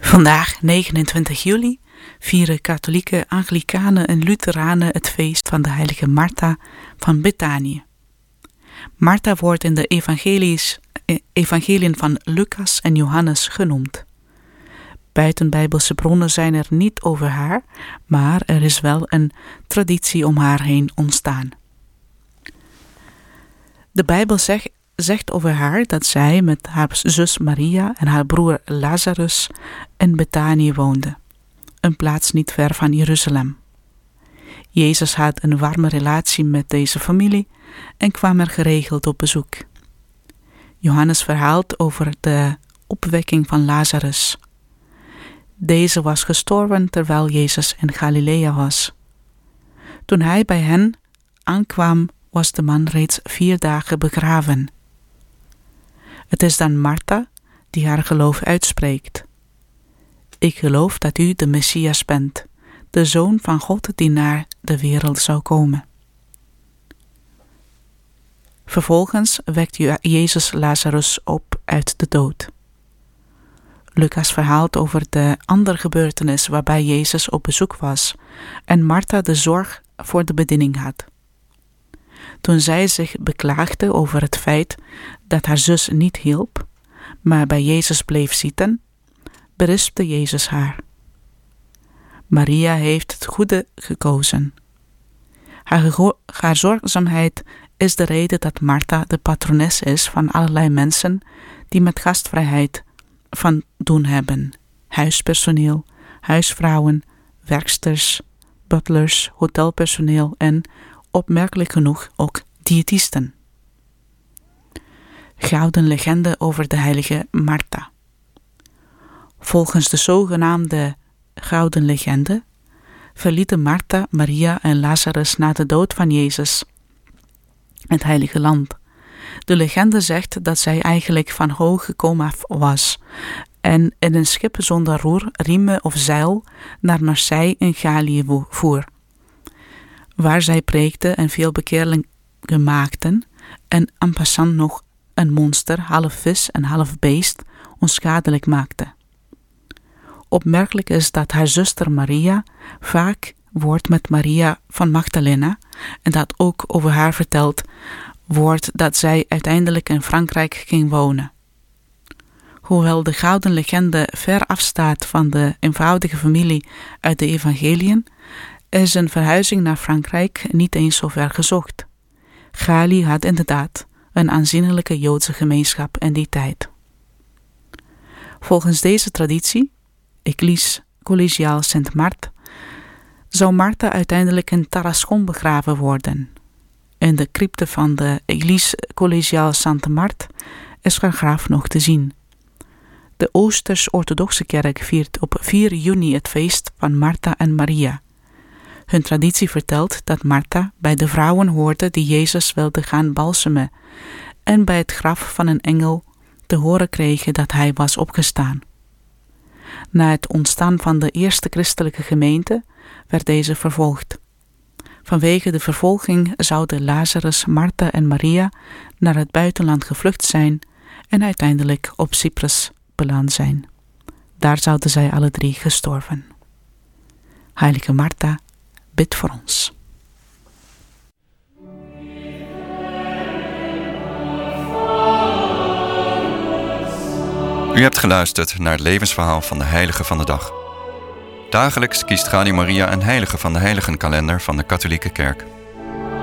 Vandaag, 29 juli, vieren katholieken, Anglikanen en Lutheranen het feest van de heilige Martha van Betanië. Martha wordt in de evangeliën van Lucas en Johannes genoemd. Buitenbijbelse bronnen zijn er niet over haar, maar er is wel een traditie om haar heen ontstaan. De Bijbel zegt over haar dat zij met haar zus Maria en haar broer Lazarus in Betanië woonde, een plaats niet ver van Jeruzalem. Jezus had een warme relatie met deze familie en kwam er geregeld op bezoek. Johannes verhaalt over de opwekking van Lazarus. Deze was gestorven terwijl Jezus in Galilea was. Toen hij bij hen aankwam, was de man reeds 4 dagen begraven. Het is dan Martha die haar geloof uitspreekt. Ik geloof dat u de Messias bent, de Zoon van God die naar de wereld zou komen. Vervolgens wekt Jezus Lazarus op uit de dood. Lucas verhaalt over de andere gebeurtenis waarbij Jezus op bezoek was en Martha de zorg voor de bediening had. Toen zij zich beklaagde over het feit dat haar zus niet hielp, maar bij Jezus bleef zitten, berispte Jezus haar. Maria heeft het goede gekozen. Haar zorgzaamheid is de reden dat Martha de patrones is van allerlei mensen die met gastvrijheid van doen hebben. Huispersoneel, huisvrouwen, werksters, butlers, hotelpersoneel en, opmerkelijk genoeg, ook diëtisten. Gouden legende over de heilige Martha. Volgens de zogenaamde gouden legende verlieten Martha, Maria en Lazarus na de dood van Jezus het heilige land. De legende zegt dat zij eigenlijk van hoge kom af was en in een schip zonder roer, riemen of zeil naar Marseille in Gallië voer, waar zij preekte en veel bekeerlingen maakten en en passant nog een monster, half vis en half beest, onschadelijk maakte. Opmerkelijk is dat haar zuster Maria vaak wordt met Maria van Magdalena en dat ook over haar verteld wordt dat zij uiteindelijk in Frankrijk ging wonen. Hoewel de gouden legende ver afstaat van de eenvoudige familie uit de evangeliën, is een verhuizing naar Frankrijk niet eens zo ver gezocht. Gali had inderdaad een aanzienlijke Joodse gemeenschap in die tijd. Volgens deze traditie, Église collégiale Sainte-Marthe, zou Martha uiteindelijk in Tarascon begraven worden. In de crypte van de Église collégiale Sainte-Marthe is haar graf nog te zien. De Oosters-orthodoxe kerk viert op 4 juni het feest van Martha en Maria. Hun traditie vertelt dat Martha bij de vrouwen hoorde die Jezus wilde gaan balsemen en bij het graf van een engel te horen kregen dat hij was opgestaan. Na het ontstaan van de eerste christelijke gemeente werd deze vervolgd. Vanwege de vervolging zouden Lazarus, Martha en Maria naar het buitenland gevlucht zijn en uiteindelijk op Cyprus beland zijn. Daar zouden zij alle 3 gestorven. Heilige Martha, bid voor ons. U hebt geluisterd naar het levensverhaal van de heilige van de dag. Dagelijks kiest Radio Maria een heilige van de heiligenkalender van de katholieke kerk.